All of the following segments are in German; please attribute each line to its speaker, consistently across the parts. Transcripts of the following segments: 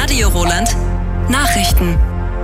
Speaker 1: Radio Roland Nachrichten.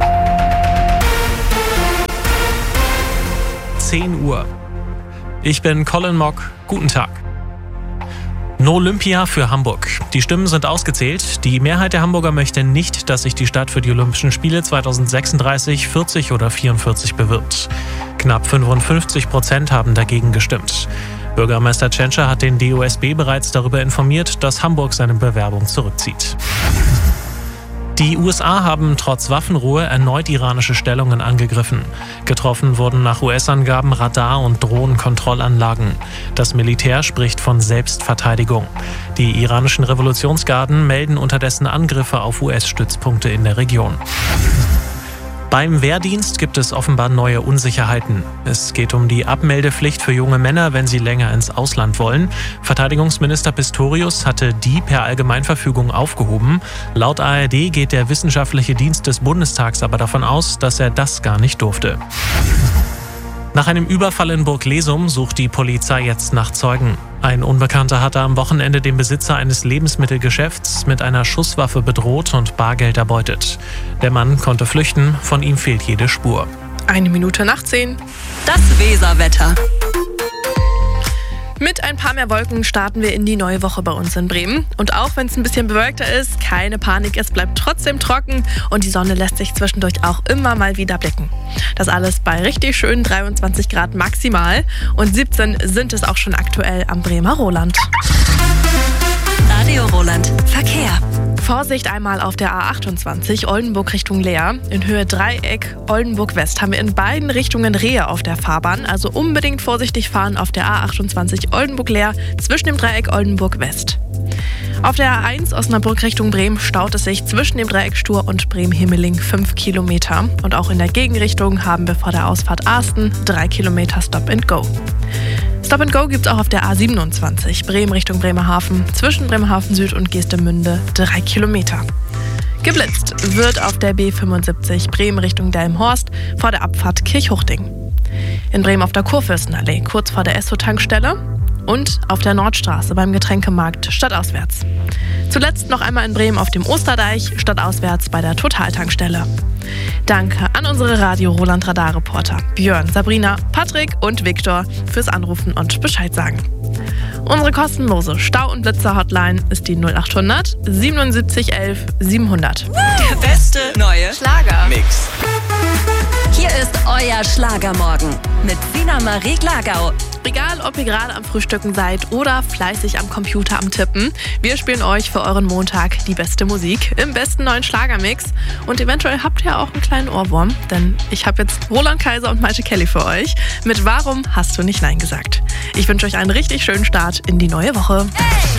Speaker 2: 10 Uhr. Ich bin Colin Mock. Guten Tag. No Olympia für Hamburg. Die Stimmen sind ausgezählt. Die Mehrheit der Hamburger möchte nicht, dass sich die Stadt für die Olympischen Spiele 2036, 40 oder 44 bewirbt. Knapp 55% haben dagegen gestimmt. Bürgermeister Tschentscher hat den DOSB bereits darüber informiert, dass Hamburg seine Bewerbung zurückzieht. Die USA haben trotz Waffenruhe erneut iranische Stellungen angegriffen. Getroffen wurden nach US-Angaben Radar- und Drohnenkontrollanlagen. Das Militär spricht von Selbstverteidigung. Die iranischen Revolutionsgarden melden unterdessen Angriffe auf US-Stützpunkte in der Region. Beim Wehrdienst gibt es offenbar neue Unsicherheiten. Es geht um die Abmeldepflicht für junge Männer, wenn sie länger ins Ausland wollen. Verteidigungsminister Pistorius hatte die per Allgemeinverfügung aufgehoben. Laut ARD geht der wissenschaftliche Dienst des Bundestags aber davon aus, dass er das gar nicht durfte. Nach einem Überfall in Burglesum sucht die Polizei jetzt nach Zeugen. Ein Unbekannter hatte am Wochenende den Besitzer eines Lebensmittelgeschäfts mit einer Schusswaffe bedroht und Bargeld erbeutet. Der Mann konnte flüchten, von ihm fehlt jede Spur.
Speaker 3: 9:01.
Speaker 1: Das Weserwetter.
Speaker 3: Mit ein paar mehr Wolken starten wir in die neue Woche bei uns in Bremen. Und auch wenn es ein bisschen bewölkter ist, keine Panik, es bleibt trotzdem trocken und die Sonne lässt sich zwischendurch auch immer mal wieder blicken. Das alles bei richtig schönen 23 Grad maximal und 17 sind es auch schon aktuell am Bremer Roland.
Speaker 1: Radio Roland Verkehr.
Speaker 3: Vorsicht einmal auf der A28 Oldenburg Richtung Leer. In Höhe Dreieck Oldenburg West haben wir in beiden Richtungen Rehe auf der Fahrbahn. Also unbedingt vorsichtig fahren auf der A28 Oldenburg Leer zwischen dem Dreieck Oldenburg West. Auf der A1 Osnabrück Richtung Bremen staut es sich zwischen dem Dreieck Stur und Bremen-Himmeling 5 Kilometer. Und auch in der Gegenrichtung haben wir vor der Ausfahrt Asten 3 Kilometer Stop and Go. Stop and Go gibt es auch auf der A27 Bremen Richtung Bremerhaven zwischen Bremerhaven Süd und Geestemünde 3 Kilometer. Geblitzt wird auf der B75 Bremen Richtung Delmenhorst vor der Abfahrt Kirchhuchting. In Bremen auf der Kurfürstenallee kurz vor der Esso-Tankstelle und auf der Nordstraße beim Getränkemarkt stadtauswärts. Zuletzt noch einmal in Bremen auf dem Osterdeich stadtauswärts bei der Total-Tankstelle. Danke an unsere Radio Roland Radar-Reporter Björn, Sabrina, Patrick und Viktor fürs Anrufen und Bescheid sagen. Unsere kostenlose Stau- und Blitzer-Hotline ist die 0800 77 11 700.
Speaker 1: Der beste neue
Speaker 4: Schlagermix.
Speaker 1: Hier ist euer Schlagermorgen mit Sina Marie Glagau.
Speaker 3: Egal, ob ihr gerade am Frühstücken seid oder fleißig am Computer am Tippen, wir spielen euch für euren Montag die beste Musik im besten neuen Schlagermix. Und eventuell habt ihr auch einen kleinen Ohrwurm, denn ich habe jetzt Roland Kaiser und Malte Kelly für euch mit Warum hast du nicht Nein gesagt? Ich wünsche euch einen richtig schönen Start in die neue Woche.
Speaker 1: Hey!